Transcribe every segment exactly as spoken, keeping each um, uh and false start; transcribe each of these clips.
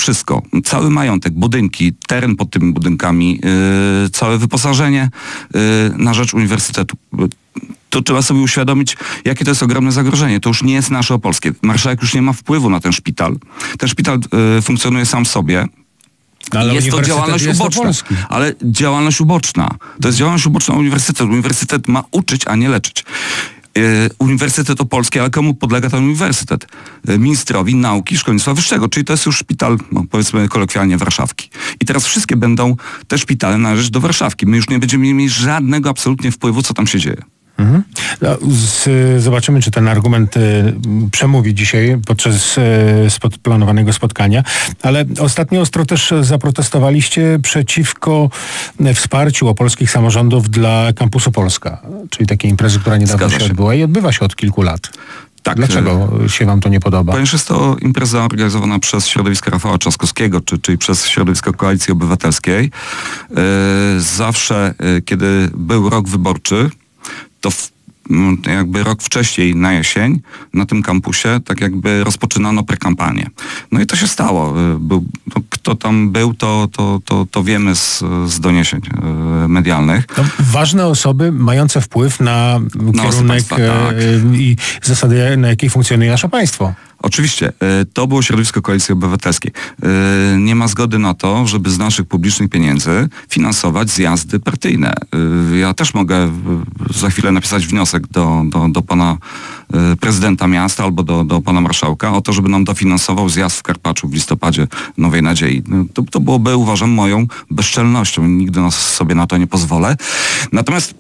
wszystko. Cały majątek, budynki, teren pod tymi budynkami, yy, całe wyposażenie yy, na rzecz uniwersytetu. To trzeba sobie uświadomić, jakie to jest ogromne zagrożenie. To już nie jest nasze opolskie. Marszałek już nie ma wpływu na ten szpital. Ten szpital yy, funkcjonuje sam sobie. Ale jest to działalność jest uboczna, ale działalność uboczna. To jest działalność uboczna uniwersytetu. Uniwersytet ma uczyć, a nie leczyć. Yy, uniwersytet opolski, ale komu podlega ten uniwersytet? Yy, ministrowi nauki i szkolnictwa wyższego, czyli to jest już szpital, no, powiedzmy kolokwialnie, Warszawki. I teraz wszystkie będą te szpitale należeć do Warszawki. My już nie będziemy mieli żadnego absolutnie wpływu, co tam się dzieje. Mhm. Z, zobaczymy, czy ten argument y, przemówi dzisiaj podczas y, spod, planowanego spotkania, ale ostatnio ostro też zaprotestowaliście przeciwko wsparciu opolskich samorządów dla Kampusu Polska, czyli takiej imprezy, która niedawno się, się odbyła i odbywa się od kilku lat. Tak. Dlaczego się wam to nie podoba? Ponieważ jest to impreza organizowana przez środowisko Rafała Trzaskowskiego, czy, czyli przez środowisko Koalicji Obywatelskiej. Yy, zawsze, yy, kiedy był rok wyborczy, to w, jakby rok wcześniej, na jesień, na tym kampusie, tak jakby rozpoczynano prekampanię. No i to się stało. Był, no, kto tam był, to, to, to, to wiemy z, z doniesień e, medialnych. To ważne osoby mające wpływ na, na kierunek państwa, tak. i zasady, na jakiej funkcjonuje nasze państwo. Oczywiście, to było środowisko Koalicji Obywatelskiej. Nie ma zgody na to, żeby z naszych publicznych pieniędzy finansować zjazdy partyjne. Ja też mogę za chwilę napisać wniosek do, do, do pana prezydenta miasta albo do, do pana marszałka o to, żeby nam dofinansował zjazd w Karpaczu w listopadzie Nowej Nadziei. To, to byłoby, uważam, moją bezczelnością. Nigdy nas sobie na to nie pozwolę. Natomiast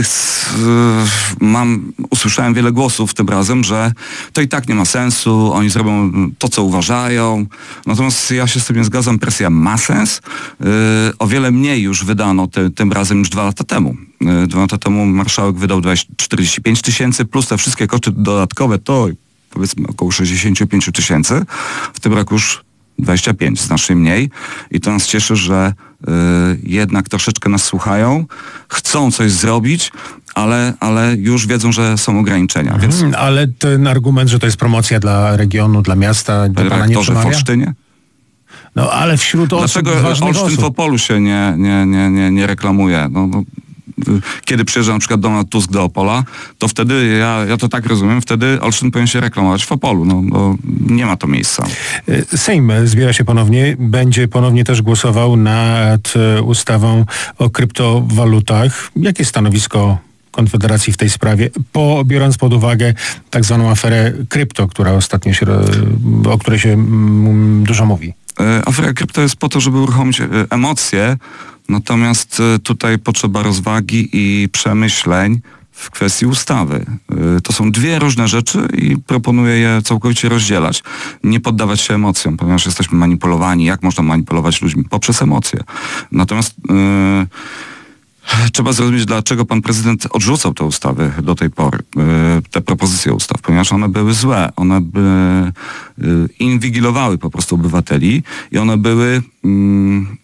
mam, usłyszałem wiele głosów tym razem, że to i tak nie ma sensu, oni zrobią to, co uważają. Natomiast ja się z tym nie zgadzam, presja ma sens. Yy, o wiele mniej już wydano te, tym razem niż dwa lata temu. Yy, dwa lata temu marszałek wydał czterdzieści pięć tysięcy plus te wszystkie koszty dodatkowe, to powiedzmy około sześćdziesiąt pięć tysięcy. W tym roku już dwadzieścia pięć, znacznie mniej. I to nas cieszy, że y, jednak troszeczkę nas słuchają, chcą coś zrobić, ale, ale już wiedzą, że są ograniczenia. Mhm, więc... Ale ten argument, że to jest promocja dla regionu, dla miasta, do pana nie przemawia? w Olsztynie? No ale wśród osób Dlaczego ważnych Olsztyn osób? w Opolu się nie, nie, nie, nie, nie reklamuje? No, no, kiedy przyjeżdża na przykład Donald Tusk do Opola, to wtedy, ja, ja to tak rozumiem, wtedy Olsztyn powinien się reklamować w Opolu. No, no, nie ma to miejsca. Sejm zbiera się ponownie, będzie ponownie też głosował nad ustawą o kryptowalutach. Jakie stanowisko Konfederacji w tej sprawie, po, biorąc pod uwagę tak zwaną aferę krypto, która ostatnio się, o której się mm, dużo mówi? Afera krypto jest po to, żeby uruchomić emocje, natomiast tutaj potrzeba rozwagi i przemyśleń w kwestii ustawy. To są dwie różne rzeczy i proponuję je całkowicie rozdzielać. Nie poddawać się emocjom, ponieważ jesteśmy manipulowani. Jak można manipulować ludźmi? Poprzez emocje. Natomiast yy, trzeba zrozumieć, dlaczego pan prezydent odrzucał te ustawy do tej pory, te propozycje ustaw, ponieważ one były złe, one by inwigilowały po prostu obywateli i one były mm,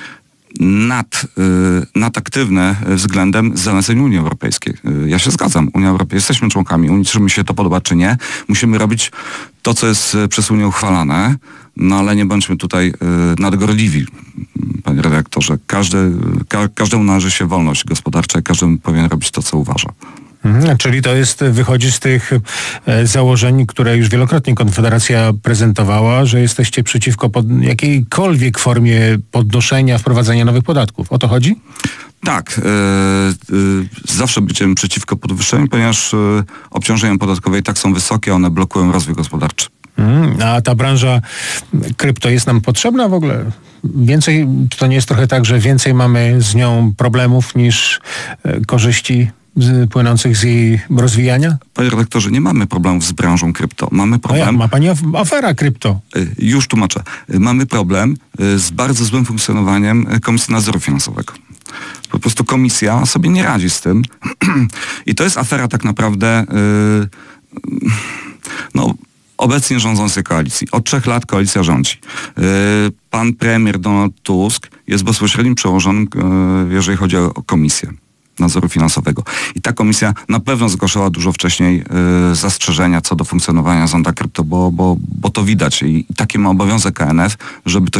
nad, nadaktywne względem zaleceń Unii Europejskiej. Ja się zgadzam, Unia Europejska, jesteśmy członkami Unii, czy mi się to podoba, czy nie. Musimy robić to, co jest przez Unię uchwalane, no ale nie bądźmy tutaj nadgorliwi, panie redaktorze. Każdy, ka, każdemu należy się wolność gospodarcza i każdy powinien robić to, co uważa. Mhm, czyli to jest, wychodzi z tych e, założeń, które już wielokrotnie Konfederacja prezentowała, że jesteście przeciwko pod jakiejkolwiek formie podnoszenia, wprowadzania nowych podatków. O to chodzi? Tak. E, e, zawsze będziemy przeciwko podwyższeniu, ponieważ e, obciążenia podatkowe i tak są wysokie, one blokują rozwój gospodarczy. Mhm, a ta branża krypto jest nam potrzebna w ogóle? Więcej, czy to nie jest trochę tak, że więcej mamy z nią problemów niż e, korzyści z, płynących z jej rozwijania? Panie redaktorze, nie mamy problemów z branżą krypto. Mamy problem... A ja, ma pani afera krypto. Już tłumaczę. Mamy problem z bardzo złym funkcjonowaniem Komisji Nadzoru Finansowego. Po prostu komisja sobie nie radzi z tym. I to jest afera tak naprawdę yy, no, obecnie rządzącej koalicji. Od trzech lat koalicja rządzi. Yy, pan premier Donald Tusk jest bezpośrednim przełożonym, yy, jeżeli chodzi o, o komisję Nadzoru Finansowego. I ta komisja na pewno zgłaszała dużo wcześniej y, zastrzeżenia co do funkcjonowania zonda krypto, bo, bo, bo to widać. I, i taki ma obowiązek K N F, żeby to